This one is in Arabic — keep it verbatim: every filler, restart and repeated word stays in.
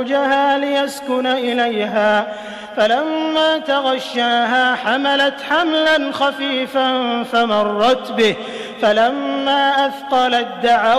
زوجها ليسكن إليها فلما تغشاها حملت حملا خفيفا فمرت به فلما أثقلت دعوا